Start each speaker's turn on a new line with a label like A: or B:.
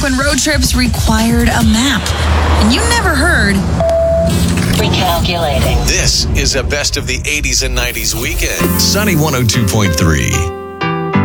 A: back when road trips required a map. And you never heard...
B: Recalculating.
C: This is a best of the 80s and 90s weekend. Sunny 102.3.